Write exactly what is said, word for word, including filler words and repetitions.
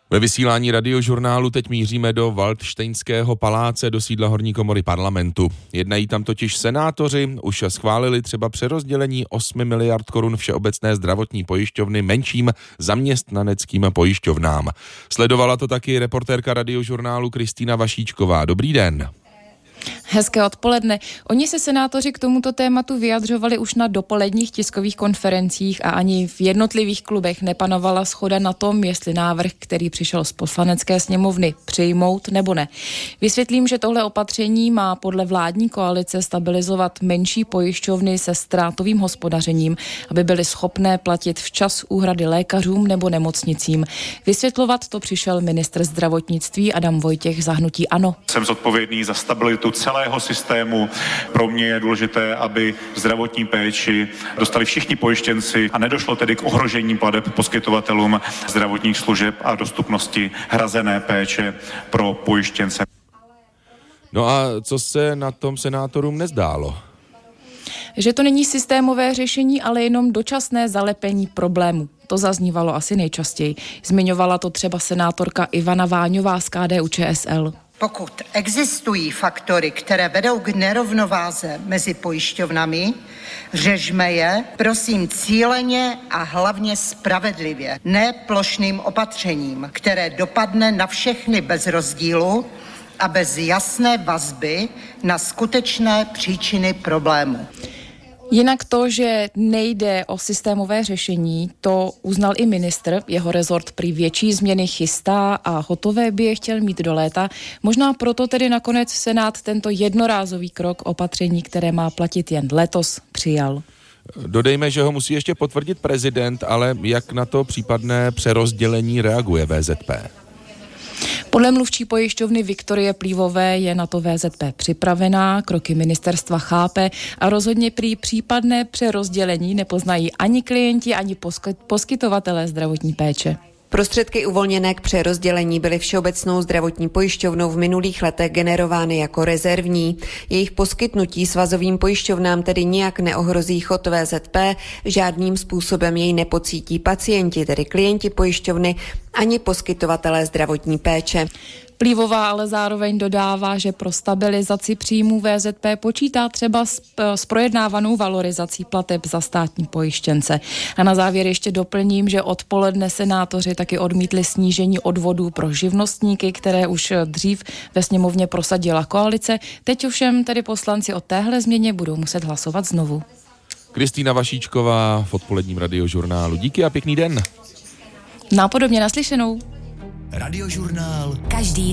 Ve vysílání Radiožurnálu teď míříme do Valdštejnského paláce, do sídla horní komory parlamentu. Jednají tam totiž senátoři, už schválili třeba přerozdělení osmi miliard korun všeobecné zdravotní pojišťovny menším zaměstnaneckým pojišťovnám. Sledovala to taky reportérka Radiožurnálu Kristýna Vašíčková. Dobrý den. Hezké odpoledne. Oni se senátoři k tomuto tématu vyjadřovali už na dopoledních tiskových konferencích a ani v jednotlivých klubech nepanovala shoda na tom, jestli návrh, který přišel z poslanecké sněmovny, přijmout nebo ne. Vysvětlím, že tohle opatření má podle vládní koalice stabilizovat menší pojišťovny se ztrátovým hospodařením, aby byly schopné platit včas úhrady lékařům nebo nemocnicím. Vysvětlovat to přišel ministr zdravotnictví Adam Vojtěch za hnutí ANO. Jsem zodpovědný za stabilitu celého systému. Pro mě je důležité, aby zdravotní péči dostali všichni pojištěnci a nedošlo tedy k ohrožení plateb poskytovatelům zdravotních služeb a dostupnosti hrazené péče pro pojištěnce. No a co se na tom senátorům nezdálo? Že to není systémové řešení, ale jenom dočasné zalepení problému. To zaznívalo asi nejčastěji. Zmiňovala to třeba senátorka Ivana Váňová z K D U Č S L. Pokud existují faktory, které vedou k nerovnováze mezi pojišťovnami, řešme je, prosím, cíleně a hlavně spravedlivě, ne plošným opatřením, které dopadne na všechny bez rozdílu a bez jasné vazby na skutečné příčiny problému. Jinak to, že nejde o systémové řešení, to uznal i ministr. Jeho rezort prý větší změny chystá a hotové by je chtěl mít do léta. Možná proto tedy nakonec Senát tento jednorázový krok opatření, které má platit jen letos, přijal. Dodejme, že ho musí ještě potvrdit prezident, ale jak na to případné přerozdělení reaguje V Z P? Podle mluvčí pojišťovny Viktorie Plívové je na to V Z P připravená, kroky ministerstva chápe a rozhodně prý případné přerozdělení nepoznají ani klienti, ani poskytovatelé zdravotní péče. Prostředky uvolněné k přerozdělení byly Všeobecnou zdravotní pojišťovnou v minulých letech generovány jako rezervní. Jejich poskytnutí svazovým pojišťovnám tedy nijak neohrozí chod V Z P, žádným způsobem jej nepocítí pacienti, tedy klienti pojišťovny, ani poskytovatelé zdravotní péče. Plívová ale zároveň dodává, že pro stabilizaci příjmů V Z P počítá třeba s, s projednávanou valorizací plateb za státní pojištěnce. A na závěr ještě doplním, že odpoledne senátoři taky odmítli snížení odvodů pro živnostníky, které už dřív ve sněmovně prosadila koalice. Teď ovšem tedy poslanci o téhle změně budou muset hlasovat znovu. Kristýna Vašíčková v odpoledním Radiožurnálu. Díky a pěkný den. Nápodobně naslyšenou. Radiožurnál každý